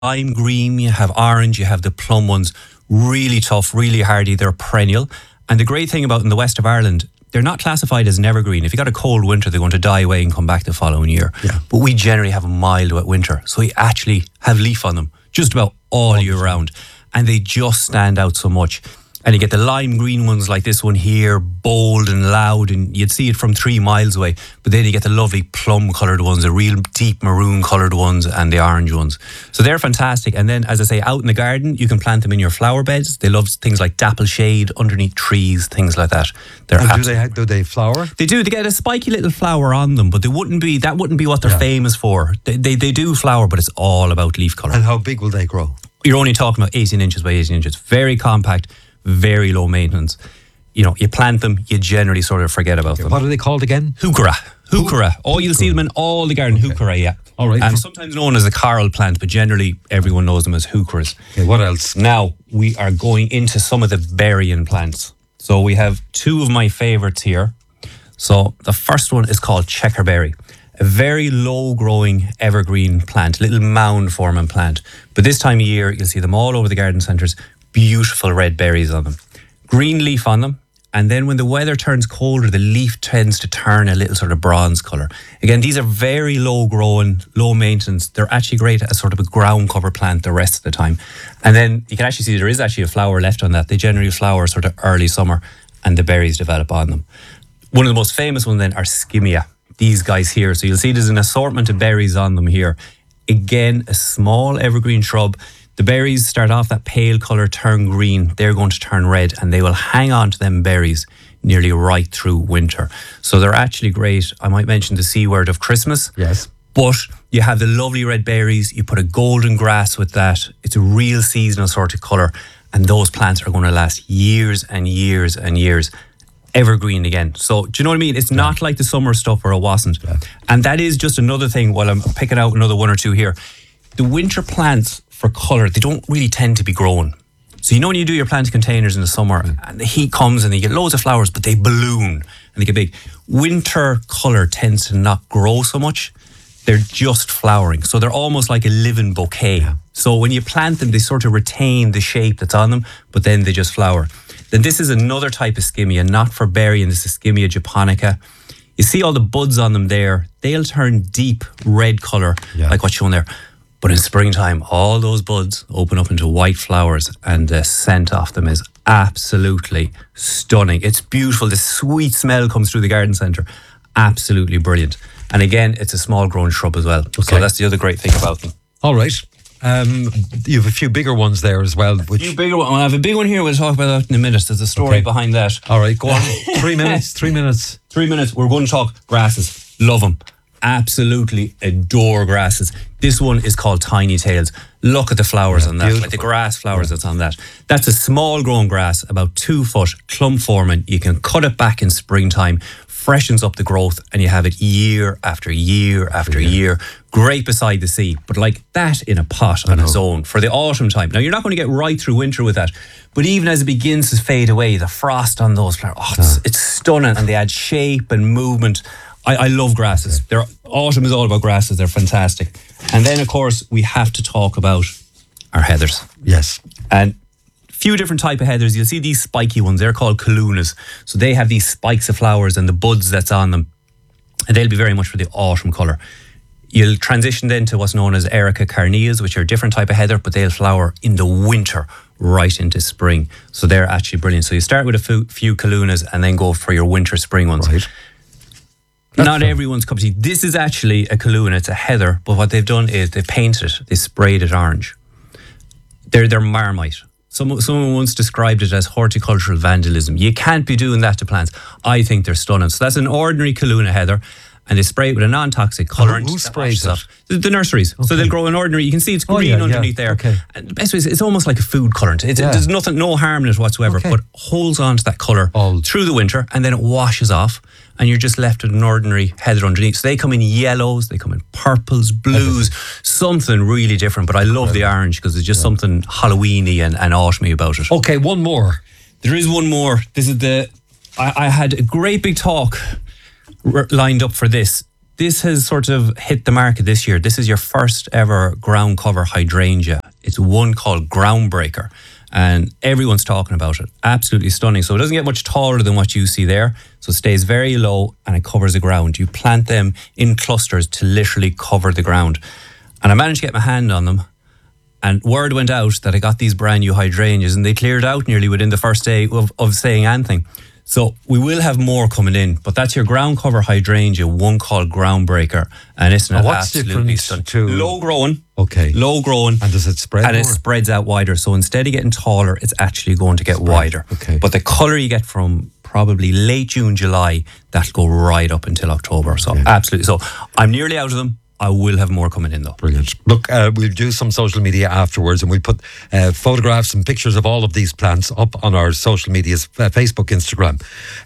lime green, you have orange, you have the plum ones. Really tough, really hardy. They're perennial. And the great thing about in the west of Ireland, they're not classified as an evergreen. If you got a cold winter, they're going to die away and come back the following year. Yeah. But we generally have a mild wet winter. So we actually have leaf on them just about all year round. And they just stand out so much. And you get the lime green ones like this one here, bold and loud, and you'd see it from 3 miles away. But then you get the lovely plum coloured ones, the real deep maroon coloured ones, and the orange ones. So they're fantastic. And then, as I say, out in the garden, you can plant them in your flower beds. They love things like dapple shade, underneath trees, things like that. Do they flower? They do. They get a spiky little flower on them, but that wouldn't be what they're famous for. They do flower, but it's all about leaf colour. And how big will they grow? You're only talking about 18 inches by 18 inches. Very compact. Very low maintenance. You know, you plant them, you generally sort of forget about them. What are they called again? Heuchera. Oh, you'll see them in all the garden. Heuchera, yeah. All right. And sometimes known as a coral plant, but generally everyone knows them as heucheras. Okay, what else? Now, we are going into some of the berrying plants. So we have 2 of my favourites here. So the first one is called checkerberry. A very low-growing evergreen plant, little mound-forming plant. But this time of year, you'll see them all over the garden centres. Beautiful red berries on them. Green leaf on them. And then when the weather turns colder, the leaf tends to turn a little sort of bronze colour. Again, these are very low-growing, low-maintenance. They're actually great as sort of a ground cover plant the rest of the time. And then you can actually see there is actually a flower left on that. They generally flower sort of early summer and the berries develop on them. One of the most famous ones then are skimia. These guys here. So you'll see there's an assortment of berries on them here. Again, a small evergreen shrub. The berries start off that pale colour, turn green. They're going to turn red and they will hang on to them berries nearly right through winter. So they're actually great. I might mention the C word of Christmas. Yes. But you have the lovely red berries. You put a golden grass with that. It's a real seasonal sort of colour. And those plants are going to last years and years and years. Evergreen again. So do you know what I mean? It's not like the summer stuff where it wasn't. Yeah. And that is just another thing while I'm picking out another 1 or 2 here. The winter plants for colour, they don't really tend to be growing. So you know when you do your plant containers in the summer and the heat comes and you get loads of flowers, but they balloon and they get big. Winter colour tends to not grow so much. They're just flowering. So they're almost like a living bouquet. Yeah. So when you plant them, they sort of retain the shape that's on them, but then they just flower. Then this is another type of skimia, not for berrying. This is skimia japonica. You see all the buds on them there. They'll turn deep red colour, like what's shown there. But in springtime, all those buds open up into white flowers and the scent off them is absolutely stunning. It's beautiful. The sweet smell comes through the garden centre. Absolutely brilliant. And again, it's a small grown shrub as well. Okay. So that's the other great thing about them. All right. You have a few bigger ones there as well. A few bigger ones. I have a big one here. We'll talk about that in a minute. There's a story behind that. All right, go on. 3 minutes. 3 minutes. 3 minutes. We're going to talk grasses. Love them. Absolutely adore grasses. This one is called Tiny Tails. Look at the flowers on that, beautiful. Like the grass flowers that's on that. That's a small grown grass, about 2 foot, clump forming. You can cut it back in springtime, freshens up the growth, and you have it year after year after year. Great beside the sea, but like that in a pot on its own for the autumn time. Now, you're not going to get right through winter with that, but even as it begins to fade away, the frost on those flowers, it's stunning, and they add shape and movement. I love grasses. Autumn is all about grasses. They're fantastic. And then, of course, we have to talk about our heathers. Yes. And a few different type of heathers. You'll see these spiky ones. They're called kalunas. So they have these spikes of flowers and the buds that's on them. And they'll be very much for the autumn colour. You'll transition then to what's known as Erica carneas, which are a different type of heather, but they'll flower in the winter right into spring. So they're actually brilliant. So you start with a few kalunas and then go for your winter spring ones. Right. Not everyone's cup of tea. This is actually a kaluna. It's a heather, but what they've done is they painted it. They sprayed it orange. They're Marmite. Someone once described it as horticultural vandalism. You can't be doing that to plants. I think they're stunning. So that's an ordinary kaluna heather, and they spray it with a non-toxic colorant. Who sprays it? The nurseries. Okay. So they'll grow an ordinary. You can see it's green underneath there. Okay. And the best way is it's almost like a food colorant. There's no harm in it whatsoever, but holds on to that color through the winter, and then it washes off. And you're just left with an ordinary heather underneath. So they come in yellows, they come in purples, blues, something really different. But I love the orange because it's just something Halloweeny and autumny about it. Okay, one more. There is one more. This is I had a great big talk lined up for this. this has sort of hit the market this year. This is your first ever ground cover hydrangea. It's one called Groundbreaker, and everyone's talking about it. Absolutely stunning. So it doesn't get much taller than what you see there. So it stays very low and it covers the ground. You plant them in clusters to literally cover the ground. And I managed to get my hand on them. And word went out that I got these brand new hydrangeas, and they cleared out nearly within the first day of saying anything. So we will have more coming in, but that's your ground cover hydrangea, one called Groundbreaker, and it's an absolutely stunning. Low growing. Okay. Low growing. And does it spread And more? it spreads out wider. So instead of getting taller, it's actually going to get wider. Okay. But the colour you get from probably late June, July, that'll go right up until October. So absolutely. So I'm nearly out of them. I will have more coming in though. Brilliant. Look, we'll do some social media afterwards, and we'll put photographs and pictures of all of these plants up on our social medias, Facebook, Instagram,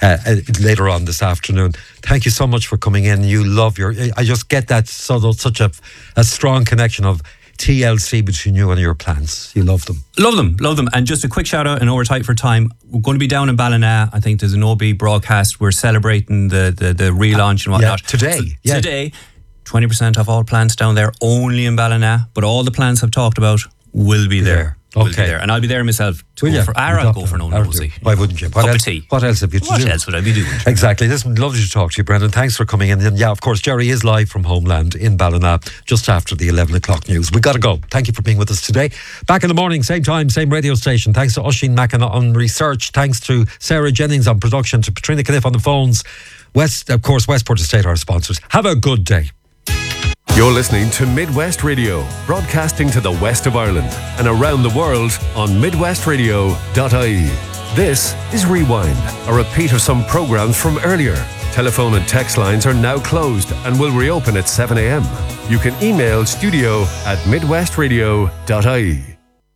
later on this afternoon. Thank you so much for coming in. You love I just get that such a strong connection of TLC between you and your plants. You love them. Love them. And just a quick shout out, and we're tight for time. We're going to be down in Ballina. I think there's an OB broadcast. We're celebrating the relaunch and whatnot. Today. So today, 20% off all plants down there, only in Ballina. But all the plants I've talked about will be there. Will be there. And I'll be there myself. I'll go for no nosy. Why wouldn't you? Cup of tea. What else have you to do? What else would I be doing? Exactly. Listen, lovely to talk to you, Brendan. Thanks for coming in. And yeah, of course, Jerry is live from Homeland in Ballina just after the 11 o'clock news. We got to go. Thank you for being with us today. Back in the morning, same time, same radio station. Thanks to Oisin Mackina on research. Thanks to Sarah Jennings on production. To Patrina Caniff on the phones. Westport Estate, our sponsors. Have a good day. You're listening to Midwest Radio, broadcasting to the west of Ireland and around the world on midwestradio.ie. This is Rewind, a repeat of some programs from earlier. Telephone and text lines are now closed and will reopen at 7 a.m. You can email studio@midwestradio.ie.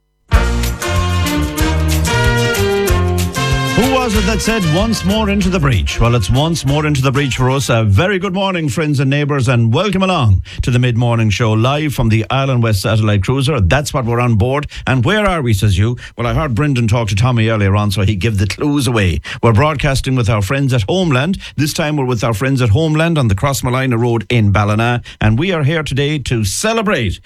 Who was it that said once more into the breach? Well, it's once more into the breach for us. A very good morning, friends and neighbours, and welcome along to the mid-morning show live from the Island West Satellite Cruiser. That's what we're on board. And where are we, says you? Well, I heard Brendan talk to Tommy earlier on, so he gave the clues away. We're broadcasting with our friends at Homeland. This time we're with our friends at Homeland on the Crossmalina Road in Ballina, and we are here today to celebrate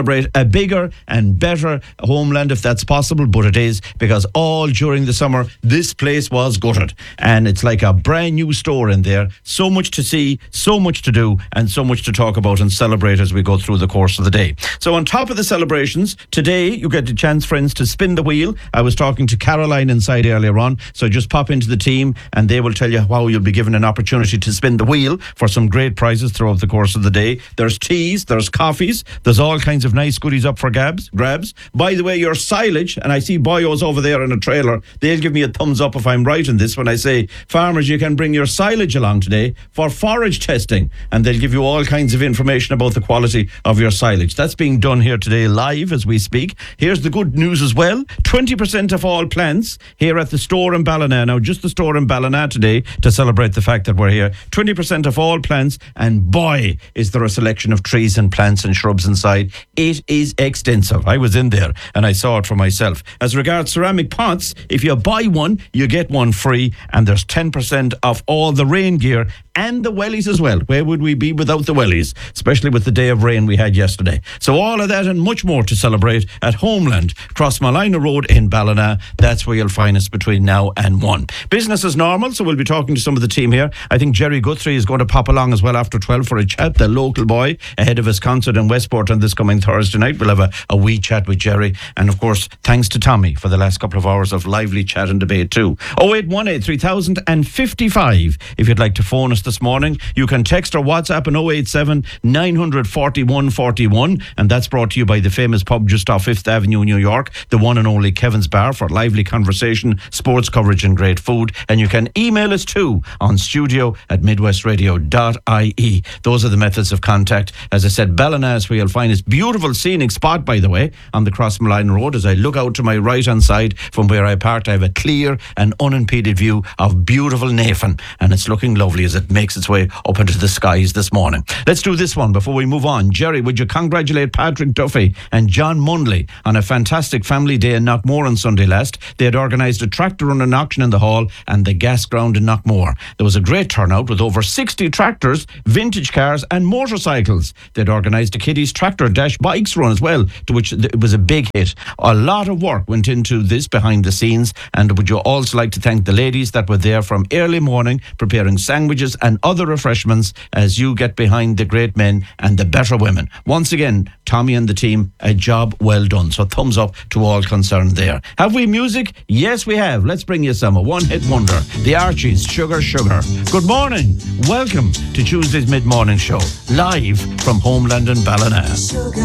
a bigger and better Homeland, if that's possible, but it is, because all during the summer, this place was gutted, and it's like a brand new store in there. So much to see, so much to do, and so much to talk about and celebrate as we go through the course of the day. So on top of the celebrations, today you get the chance, friends, to spin the wheel. I was talking to Caroline inside earlier on, so just pop into the team and they will tell you how you'll be given an opportunity to spin the wheel for some great prizes throughout the course of the day. There's teas, there's coffees, there's all kinds of nice goodies up for grabs. By the way, your silage, and I see boyos over there in a trailer, they'll give me a thumbs up if I'm right in this when I say, farmers, you can bring your silage along today for forage testing, and they'll give you all kinds of information about the quality of your silage. That's being done here today live as we speak. Here's the good news as well. 20% of all plants here at the store in Ballina. Now, just the store in Ballina today to celebrate the fact that we're here. 20% of all plants, and boy, is there a selection of trees and plants and shrubs inside. It is extensive. I was in there and I saw it for myself. As regards ceramic pots, if you buy one, you get one free, and there's 10% off all the rain gear and the wellies as well. Where would we be without the wellies, especially with the day of rain we had yesterday? So all of that and much more to celebrate at Homeland, Crossmalina Road in Ballina. That's where you'll find us between now and 1. Business as normal, so we'll be talking to some of the team here. I think Jerry Guthrie is going to pop along as well after 12 for a chat, the local boy, ahead of his concert in Westport on this coming Thursday night. We'll have a wee chat with Jerry, and of course thanks to Tommy for the last couple of hours of lively chat and debate too. 0818 3055 if you'd like to phone us this morning. You can text or WhatsApp on 087 941 41, and that's brought to you by the famous pub just off 5th Avenue, New York, the one and only Kevin's Bar, for lively conversation, sports coverage and great food. And you can email us too on studio@midwestradio.ie. Those are the methods of contact. As I said, Ballina is where you'll find this beautiful scenic spot, by the way, on the Crossmalina Road. As I look out to my right hand side from where I parked, I have a clear and unimpeded view of beautiful Navan, and it's looking lovely as it makes its way up into the skies this morning. Let's do this one before we move on. Jerry, would you congratulate Patrick Duffy and John Mundley on a fantastic family day in Knockmore on Sunday last? They had organised a tractor run and auction in the hall and the gas ground in Knockmore. There was a great turnout with over 60 tractors, vintage cars and motorcycles. They'd organised a kiddies tractor dash bikes run as well, to which it was a big hit. A lot of work went into this behind the scenes, and would you also like to thank the ladies that were there from early morning preparing sandwiches and other refreshments as you get behind the great men and the better women. Once again, Tommy and the team, a job well done. So thumbs up to all concerned there. Have we music? Yes, we have. Let's bring you some. A one-hit wonder. The Archies, Sugar Sugar. Good morning. Welcome to Tuesday's Mid-Morning Show, live from Homeland in Ballina.